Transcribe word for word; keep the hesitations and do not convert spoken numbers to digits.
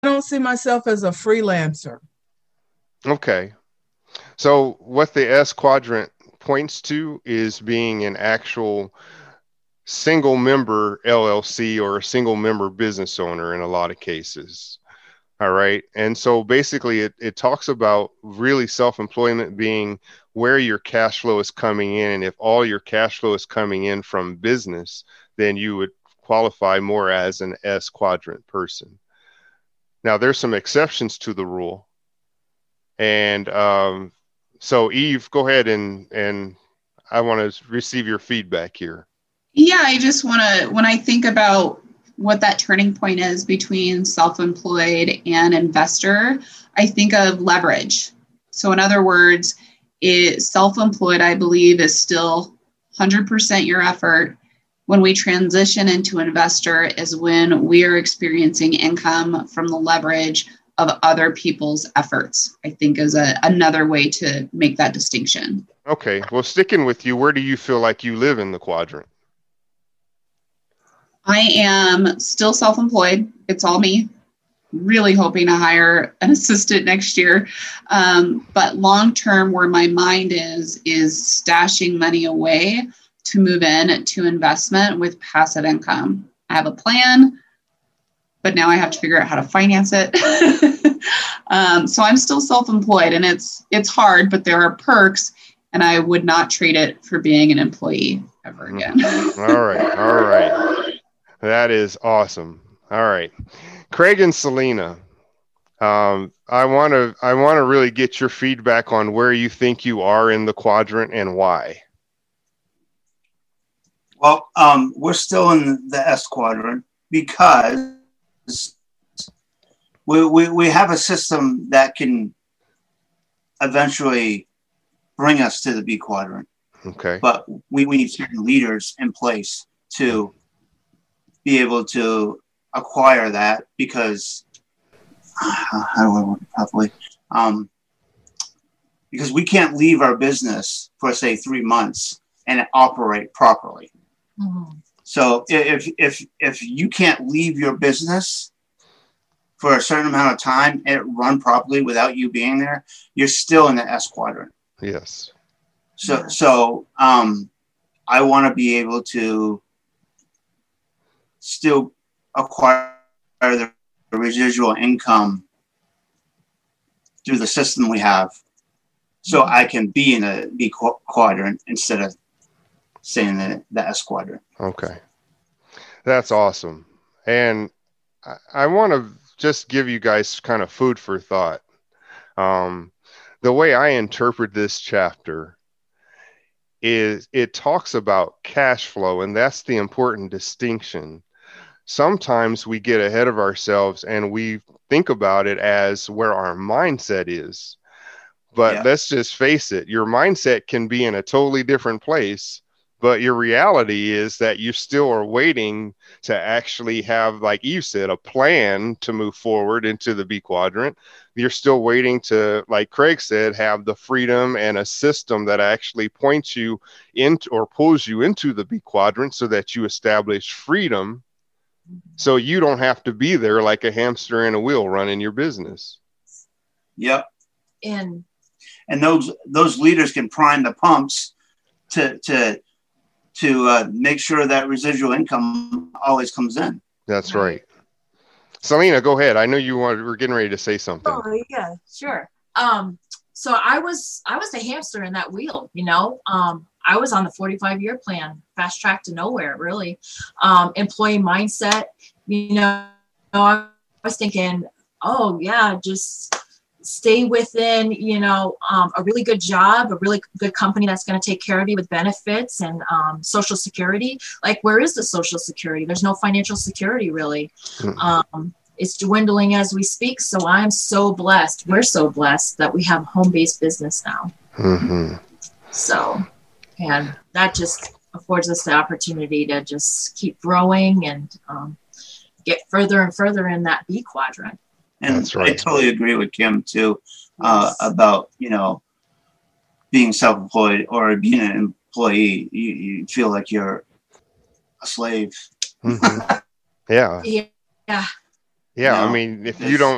don't see myself as a freelancer. Okay. So what the S quadrant points to is being an actual single member L L C or a single member business owner in a lot of cases. All right. And so basically it, it talks about really self-employment being where your cash flow is coming in. And if all your cash flow is coming in from business, then you would qualify more as an S quadrant person. Now, there's some exceptions to the rule. And um, so Eve, go ahead and, and I want to receive your feedback here. Yeah, I just want to, when I think about what that turning point is between self-employed and investor, I think of leverage. So in other words, it, self-employed, I believe, is still one hundred percent your effort. When we transition into investor is when we are experiencing income from the leverage of other people's efforts, I think is a, another way to make that distinction. Okay. Well, sticking with you, where do you feel like you live in the quadrant? I am still self-employed. It's all me. Really hoping to hire an assistant next year. Um, but long-term, where my mind is, is stashing money away to move in to investment with passive income. I have a plan, but now I have to figure out how to finance it. um, so I'm still self-employed, and it's it's hard, but there are perks, and I would not trade it for being an employee ever again. All right. All right. That is awesome. All right. Craig and Selena, um, I want to I want to really get your feedback on where you think you are in the quadrant and why. Well, um, we're still in the S quadrant because we, we, we have a system that can eventually bring us to the B quadrant. Okay. But we, we need certain leaders in place to be able to acquire that because, uh, how do I work it properly? Um, because we can't leave our business for, say, three months and operate properly. Mm-hmm. So if, if, if you can't leave your business for a certain amount of time and it run properly without you being there, you're still in the S quadrant. Yes. So, Yeah. so um, I want to be able to still acquire the residual income through the system we have, so I can be in a B quadrant instead of staying in the, the S quadrant. Okay. That's awesome. And I, I want to just give you guys kind of food for thought. Um, the way I interpret this chapter is it talks about cash flow, and that's the important distinction. Sometimes we get ahead of ourselves and we think about it as where our mindset is. But yeah. Let's just face it, your mindset can be in a totally different place, but your reality is that you still are waiting to actually have, like you said, a plan to move forward into the B quadrant. You're still waiting to, like Craig said, have the freedom and a system that actually points you into or pulls you into the B quadrant so that you establish freedom. So you don't have to be there like a hamster in a wheel running your business. Yep. And and those those leaders can prime the pumps to to to uh, make sure that residual income always comes in. That's right. Selena, go ahead. I know you were, were getting ready to say something. Oh yeah, sure. Um, so I was I was a hamster in that wheel, you know. Um, I was on the forty-five year plan, fast track to nowhere, really. Um, employee mindset, you know, I was thinking, oh yeah, just stay within, you know, um, a really good job, a really good company that's going to take care of you with benefits and um, social security. Like, where is the social security? There's no financial security, really. Mm-hmm. Um, it's dwindling as we speak. So I'm so blessed. We're so blessed that we have a home-based business now. Mm-hmm. So, and that just affords us the opportunity to just keep growing and um, get further and further in that B quadrant. And That's right. I totally agree with Kim too, uh, yes. about, you know, being self-employed or being an employee. You, you feel like you're a slave. Mm-hmm. Yeah. Yeah. Yeah. You know, I mean, if you don't,